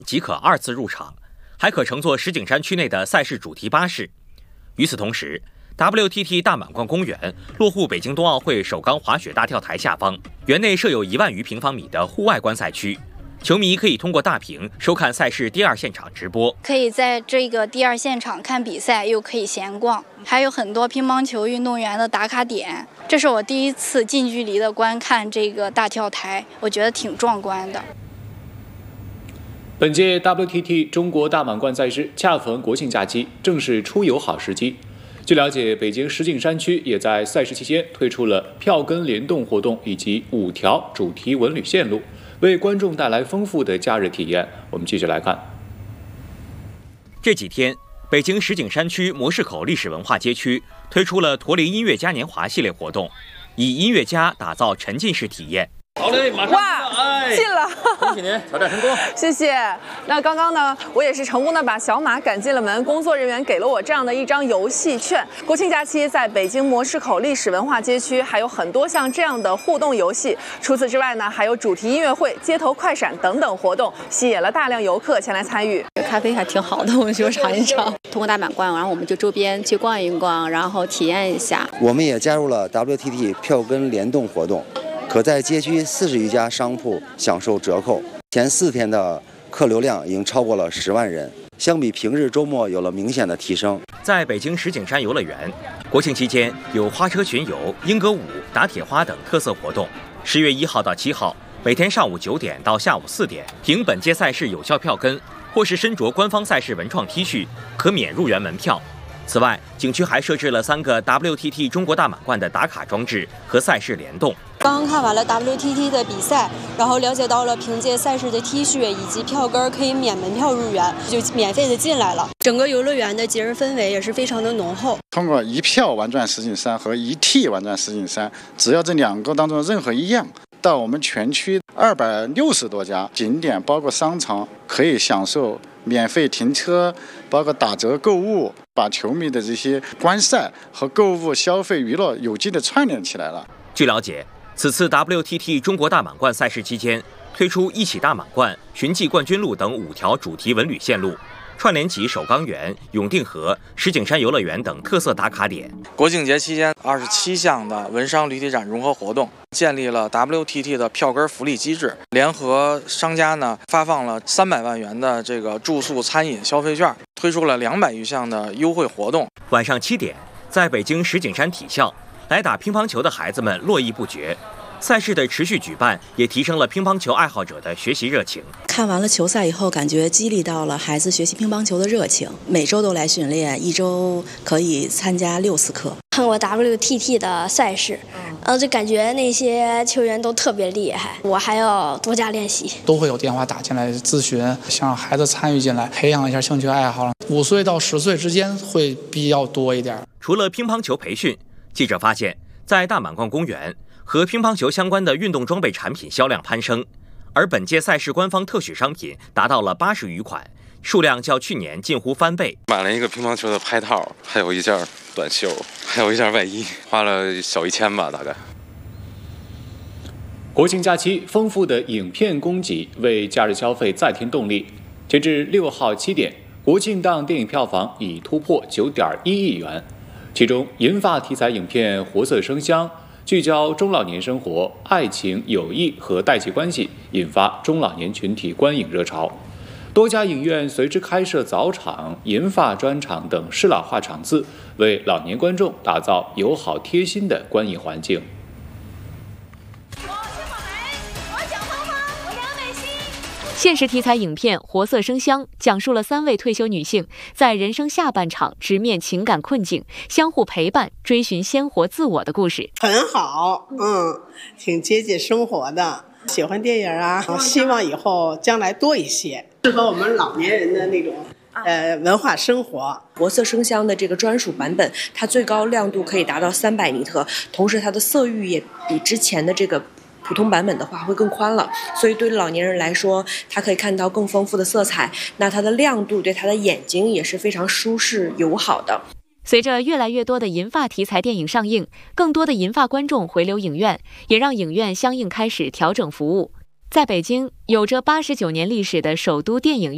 即可2次入场，还可乘坐石景山区内的赛事主题巴士。与此同时， WTT 大满贯公园落户北京冬奥会首钢滑雪大跳台下方，园内设有1万余平方米的户外观赛区，球迷可以通过大屏收看赛事第2现场直播， 可以在这个第2现场看比赛，又可以闲逛，还有很多乒乓球运动员的打卡点。这是我第一次近距离的观看这个大跳台，我觉得挺壮观的。 本届 WTT 中国大满贯赛事恰逢国庆假期，正是出游好时机。据了解，北京石景山区也在赛事期间推出了票根联动活动以及5条主题文旅线路，为观众带来丰富的假日体验。我们继续来看。 这几天，北京石景山区模式口历史文化街区推出了驼铃音乐嘉年华系列活动，以音乐家打造沉浸式体验。 好嘞，马上进了， 恭喜您挑战成功， 谢谢。那刚刚呢，我也是成功的把小马赶进了门，工作人员给了我这样的一张游戏券。国庆假期在北京模式口历史文化街区还有很多像这样的互动游戏，除此之外呢，还有主题音乐会、街头快闪等等活动，吸引了大量游客前来参与。 咖啡还挺好的，我们去尝一尝。通过大满贯，然后我们就周边去逛一逛，然后体验一下。 我们也加入了 WTT 票根联动活动，可在街区40余家商铺享受折扣。前4天的客流量已经超过了10万人，相比平日周末有了明显的提升。 在北京石景山游乐园，国庆期间有花车巡游、莺歌舞、打铁花等特色活动。10月1号到7号，每天上午9点到下午4点，凭本届赛事有效票根或是身着官方赛事文创 T 恤，可免入园门票。此外，景区还设置了3个 WTT 中国大满贯的打卡装置和赛事联动。 刚刚看完了 WTT 的比赛，然后了解到了凭借赛事的 T 恤以及票根可以免门票入园，就免费的进来了。整个游乐园的节日氛围也是非常的浓厚。 通过1票玩转石景山和1T 玩转石景山，只要这2个当中任何一样，到我们全区260多家景点，包括商场，可以享受免费停车，包括打折购物，把球迷的这些观赛和购物、消费、娱乐有机的串联起来了。 据了解，此次 WTT 中国大满贯赛事期间，推出一起大满贯、寻迹冠军路等5条主题文旅线路，串联起首钢园、永定河、石景山游乐园等特色打卡点。 国庆节期间，27项的文商旅体展融合活动，建立了 WTT 的票根福利机制，联合商家呢发放了300万元的这个住宿餐饮消费券，推出了200余项的优惠活动。 晚上7点，在北京石景山体校，来打乒乓球的孩子们络绎不绝。赛事的持续举办也提升了乒乓球爱好者的学习热情。 看完了球赛以后，感觉激励到了孩子学习乒乓球的热情。每周都来训练，1周可以参加6次课。 看过 WTT 的赛事，就感觉那些球员都特别厉害，我还要多加练习。 都会有电话打进来咨询，想让孩子参与进来，培养一下兴趣爱好。5岁到10岁之间会比较多一点。 除了乒乓球培训，记者发现，在大满贯公园，和乒乓球相关的运动装备产品销量攀升，而本届赛事官方特许商品达到了80余款，数量较去年近乎翻倍。 买了一个乒乓球的拍套，还有一件短袖，还有一件外衣，花了小1000吧，大概。 国庆假期，丰富的影片供给为假日消费再添动力。截至6号7点，国庆档电影票房已突破9.1亿元，其中银发题材影片《活色生香》聚焦中老年生活、爱情、友谊和代际关系，引发中老年群体观影热潮。多家影院随之开设早场、银发专场等适老化场次，为老年观众打造友好贴心的观影环境。 现实题材影片《活色生香》讲述了3位退休女性在人生下半场直面情感困境，相互陪伴，追寻鲜活自我的故事。 很好，挺接近生活的。喜欢电影啊，希望以后将来多一些，适合我们老年人的那种文化生活。 活色生香的这个专属版本，它最高亮度可以达到300尼特，同时它的色域也比之前的这个普通版本的话会更宽了，所以对老年人来说，他可以看到更丰富的色彩，那它的亮度对他的眼睛也是非常舒适友好的。 随着越来越多的银发题材电影上映，更多的银发观众回流影院，也让影院相应开始调整服务。在北京，有着89年历史的首都电影院